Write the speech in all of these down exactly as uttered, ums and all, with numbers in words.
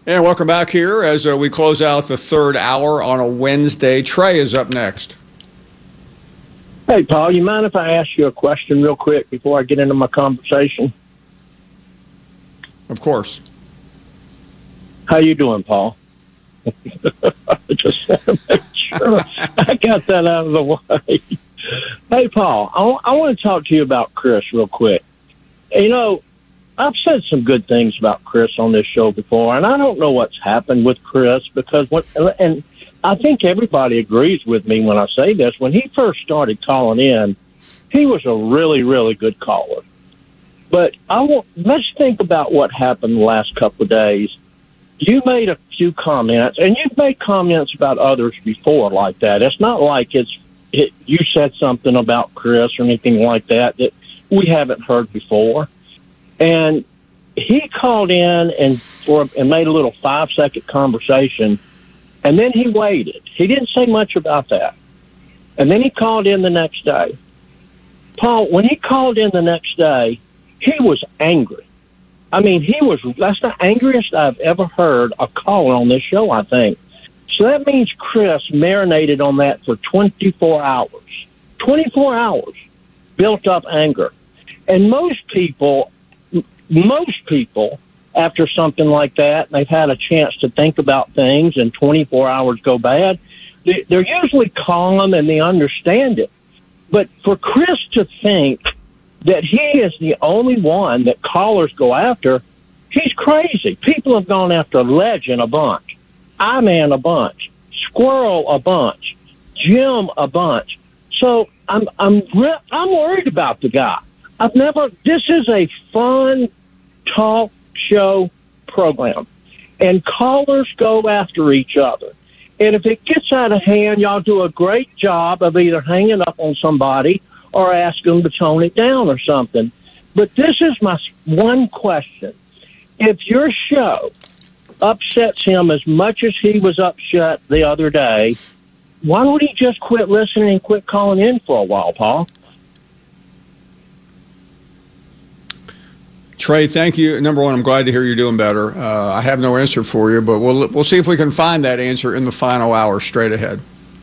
And welcome back here as uh, we close out the third hour on a Wednesday. Trey is up next. Hey, Paul, you mind if I ask you a question real quick before I get into my conversation? Of course. How you doing, Paul? I just want to make sure I got that out of the way. Hey, Paul, I, w- I want to talk to you about Chris real quick. You know, I've said some good things about Chris on this show before, and I don't know what's happened with Chris because when, and I think everybody agrees with me when I say this. When he first started calling in, he was a really, really good caller. But I want, let's think about what happened the last couple of days. You made a few comments, and you've made comments about others before like that. It's not like it's it, you said something about Chris or anything like that that we haven't heard before. And he called in and for and made a little five-second conversation, and then he waited. He didn't say much about that. And then he called in the next day. Paul, when he called in the next day, he was angry. I mean, he was, that's the angriest I've ever heard a caller on this show, I think. So that means Chris marinated on that for twenty-four hours. twenty-four hours built up anger. And most people, most people, after something like that, they've had a chance to think about things and twenty-four hours go bad, they're usually calm and they understand it. But for Chris to think that he is the only one that callers go after, he's crazy. People have gone after Legend a bunch, I-Man a bunch, Squirrel a bunch, Jim a bunch. So I'm I'm re- I'm worried about the guy. I've never. This is a fun talk show program, and callers go after each other. And if it gets out of hand, y'all do a great job of either hanging up on somebody or ask them to tone it down or something. But this is my one question. If your show upsets him as much as he was upset the other day, why don't he just quit listening and quit calling in for a while, Paul? Trey, thank you. Number one, I'm glad to hear you're doing better. Uh, I have no answer for you, but we'll we'll see if we can find that answer in the final hour straight ahead.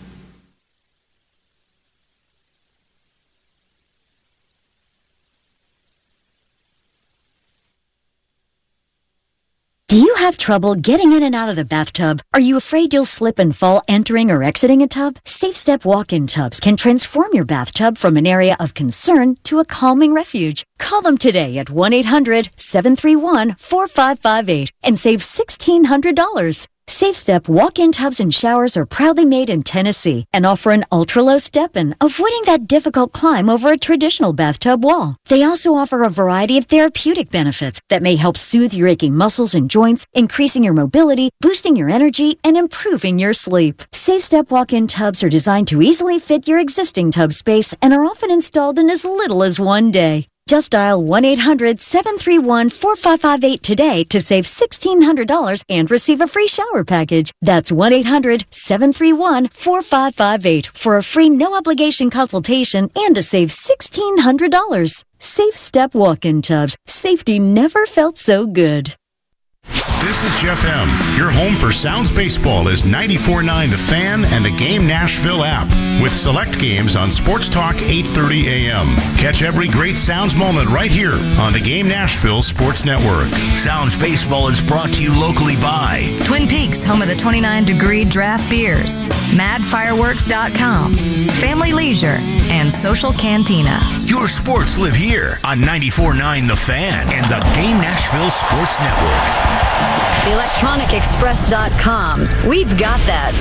Do you have trouble getting in and out of the bathtub? Are you afraid you'll slip and fall entering or exiting a tub? Safe Step walk-in tubs can transform your bathtub from an area of concern to a calming refuge. Call them today at one eight hundred seven three one four five five eight and save sixteen hundred dollars. Safe Step walk-in tubs and showers are proudly made in Tennessee and offer an ultra-low step-in, avoiding that difficult climb over a traditional bathtub wall. They also offer a variety of therapeutic benefits that may help soothe your aching muscles and joints, increasing your mobility, boosting your energy, and improving your sleep. Safe Step walk-in tubs are designed to easily fit your existing tub space and are often installed in as little as one day. Just dial one eight hundred seven three one four five five eight today to save sixteen hundred dollars and receive a free shower package. That's one eight hundred seven three one four five five eight for a free no-obligation consultation and to save sixteen hundred dollars. Safe Step walk-in tubs. Safety never felt so good. This is Jeff M. Your home for Sounds Baseball is ninety-four point nine The Fan and the Game Nashville app with select games on Sports Talk eight thirty a.m. Catch every great Sounds moment right here on the Game Nashville Sports Network. Sounds Baseball is brought to you locally by Twin Peaks, home of the twenty-nine degree draft beers, mad fireworks dot com, Family Leisure, and Social Cantina. Your sports live here on ninety-four point nine The Fan and the Game Nashville Sports Network. electronic express dot com. We've got that.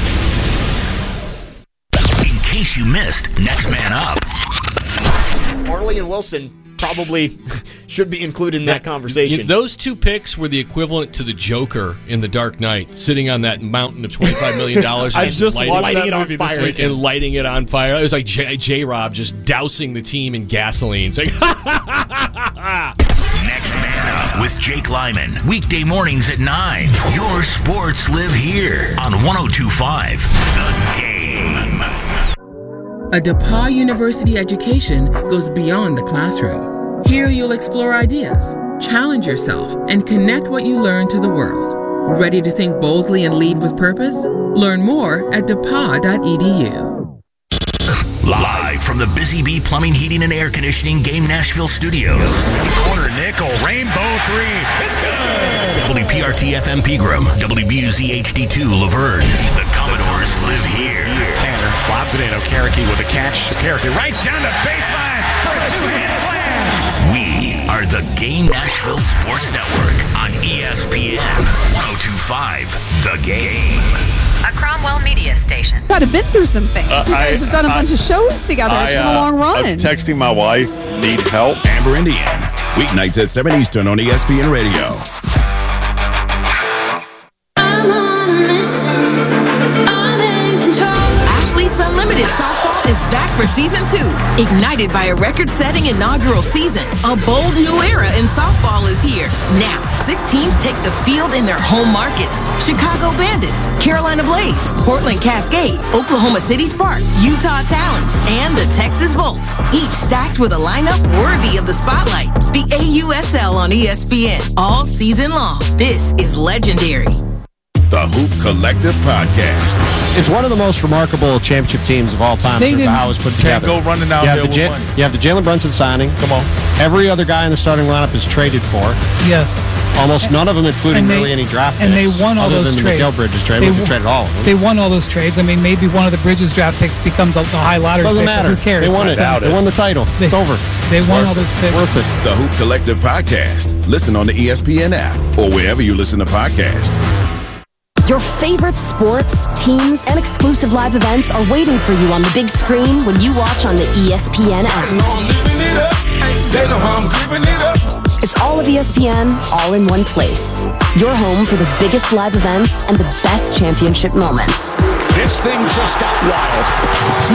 In case you missed, Next Man Up. Farley and Wilson probably should be included in that conversation. You, those two picks were the equivalent to the Joker in The Dark Knight, sitting on that mountain of twenty-five million dollars I and just lighting, watched lighting that it on movie fire this weekend. and lighting it on fire. It was like J- J-Rob just dousing the team in gasoline. It's like, Next Man Up with Jake Lyman. Weekday mornings at nine. Your sports live here on one oh two point five The Game. A DePauw University education goes beyond the classroom. Here you'll explore ideas, challenge yourself, and connect what you learn to the world. Ready to think boldly and lead with purpose? Learn more at d e p a dot e d u. Live from the Busy Bee Plumbing, Heating, and Air Conditioning Game Nashville Studios. Corner nickel, rainbow three. It's good. W P R T F M Pegram, W B U Z H D two Laverne. The Commodores live here. Tanner lobs it in. Okereke with a catch. Okereke right down the baseline for a two-hit slam. We are the Game Nashville Sports Network on E S P N one oh two point five. The Game. A Cromwell media station. I've been through some things. Uh, you guys I, have done a I, bunch of shows together. I, It's been a long run. I'm texting my wife, need help. Amber Indian, weeknights at seven Eastern on E S P N Radio. Athletes Unlimited Softball is back for season two. Ignited by a record-setting inaugural season, a bold new era in softball is here. Now, six teams take the field in their home markets. Chicago Bandits, Carolina Blaze, Portland Cascade, Oklahoma City Sparks, Utah Talons, and the Texas Volts. Each stacked with a lineup worthy of the spotlight. The A U S L on E S P N all season long. This is legendary. The Hoop Collective Podcast. It's one of the most remarkable championship teams of all time. They didn't, how it was put together. Can't go running you downhill have, the with J- money. you have the Jalen Brunson signing. Come on. Every other guy in the starting lineup is traded for. Yes. Almost and, none of them, including they, really any draft and picks. they won all other those than trades. The Mikal Bridges trade. They, We traded all of them. They won all those trades. I mean, maybe one of the Bridges draft picks becomes a, a high lottery Doesn't pick. matter. Who cares? They won it. They won the title. They, it's over. They won Worth all those picks. Worth it. The Hoop Collective Podcast. Listen on the E S P N app or wherever you listen to podcasts. Your favorite sports, teams, and exclusive live events are waiting for you on the big screen when you watch on the E S P N app. They know how I'm giving it up. It's all of E S P N, all in one place. Your home for the biggest live events and the best championship moments. This thing just got wild.